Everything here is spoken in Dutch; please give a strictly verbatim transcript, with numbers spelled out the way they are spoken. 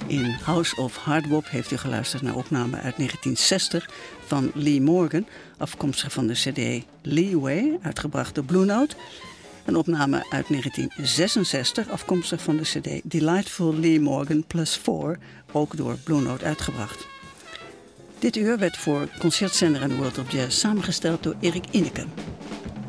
In House of Hardbop heeft u geluisterd naar opname uit negentien zestig van Lee Morgan, afkomstig van de cd Leeway, uitgebracht door Blue Note. Een opname uit negentien zesenzestig, afkomstig van de cd Delightful Lee Morgan plus four, ook door Blue Note uitgebracht. Dit uur werd voor Concertzender en World of Jazz samengesteld door Erik Inneken.